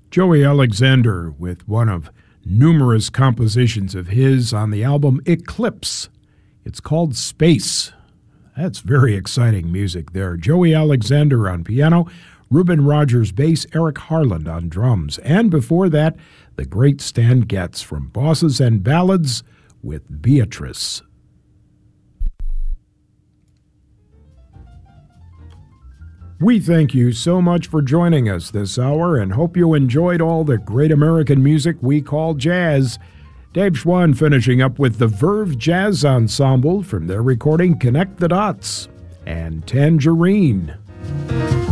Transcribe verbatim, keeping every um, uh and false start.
Joey Alexander with one of numerous compositions of his on the album Eclipse. It's called Space. That's very exciting music there. Joey Alexander on piano, Reuben Rogers bass, Eric Harland on drums. And before that, the great Stan Getz from Bosses and Ballads with Beatrice. We thank you so much for joining us this hour and hope you enjoyed all the great American music we call jazz. Dave Schwann finishing up with the Verve Jazz Ensemble from their recording Connect the Dots and Tangerine.